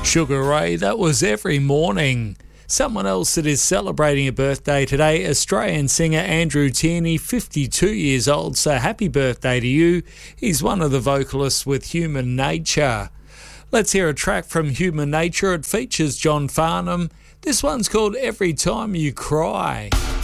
Sugar Ray, that was Every Morning. Someone else that is celebrating a birthday today, Australian singer Andrew Tierney, 52 years old, so happy birthday to you. He's one of the vocalists with Human Nature. Let's hear a track from Human Nature. It features John Farnham. This one's called Every Time You Cry.